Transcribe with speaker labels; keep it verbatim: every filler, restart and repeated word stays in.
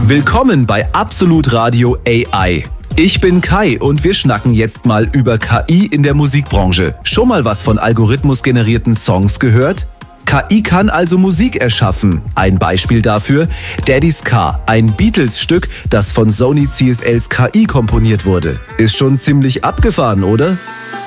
Speaker 1: Willkommen bei Absolut Radio A I. Ich bin Kai und wir schnacken jetzt mal über K I in der Musikbranche. Schon mal was von algorithmusgenerierten Songs gehört? K I kann also Musik erschaffen. Ein Beispiel dafür: Daddy's Car, ein Beatles-Stück, das von Sony C S Ls K I komponiert wurde. Ist schon ziemlich abgefahren, oder?